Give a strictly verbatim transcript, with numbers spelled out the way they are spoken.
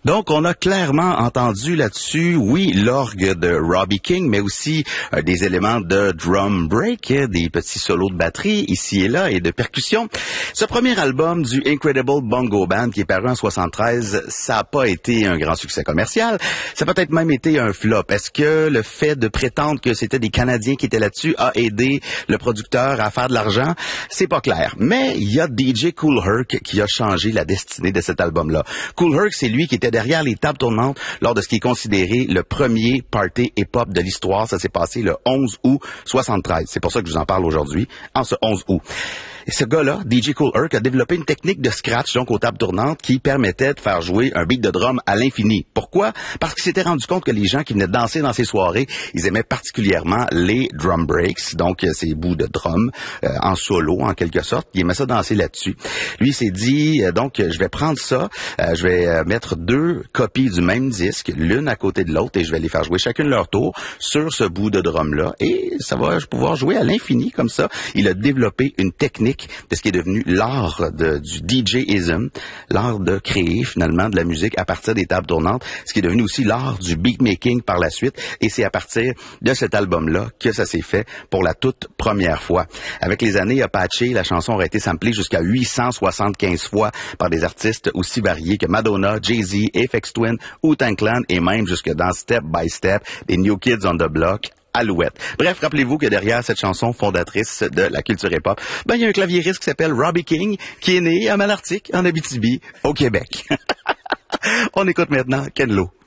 Donc, on a clairement entendu là-dessus, oui, l'orgue de Robbie King, mais aussi euh, des éléments de drum break, euh, des petits solos de batterie ici et là et de percussion. Ce premier album du Incredible Bongo Band qui est paru en soixante-treize, ça n'a pas été un grand succès commercial. Ça a peut-être même été un flop. Est-ce que le fait de prétendre que c'était des Canadiens qui étaient là-dessus a aidé le producteur à faire de l'argent? C'est pas clair. Mais il y a D J Kool Herc qui a changé la destinée de cet album-là. Kool Herc, c'est lui qui était derrière les tables tournantes lors de ce qui est considéré le premier party hip-hop de l'histoire. Ça s'est passé le onze août soixante-treize. C'est pour ça que je vous en parle aujourd'hui, en ce onze août. Et ce gars-là, D J Kool Herc, a développé une technique de scratch, donc aux tables tournantes, qui permettait de faire jouer un beat de drum à l'infini. Pourquoi? Parce qu'il s'était rendu compte que les gens qui venaient danser dans ces soirées, ils aimaient particulièrement les drum breaks, donc ces bouts de drum euh, en solo, en quelque sorte. Ils aimaient ça danser là-dessus. Lui, il s'est dit, euh, donc, je vais prendre ça, euh, je vais euh, mettre deux copies du même disque, l'une à côté de l'autre, et je vais les faire jouer chacune leur tour sur ce bout de drum-là, et ça va pouvoir jouer à l'infini, comme ça. Il a développé une technique de ce qui est devenu l'art de, du D J-ism, l'art de créer finalement de la musique à partir des tables tournantes, ce qui est devenu aussi l'art du beatmaking par la suite, et c'est à partir de cet album-là que ça s'est fait pour la toute première fois. Avec les années Apache, la chanson aurait été samplée jusqu'à huit cent soixante-quinze fois par des artistes aussi variés que Madonna, Jay-Z, Aphex Twin, Wu-Tang Clan et même jusque dans Step by Step, les New Kids on the Block, Alouette. Bref, rappelez-vous que derrière cette chanson fondatrice de la culture hip-hop, ben, il y a un claviériste qui s'appelle Robbie King, qui est né à Malartic, en Abitibi, au Québec. On écoute maintenant Ken Lo.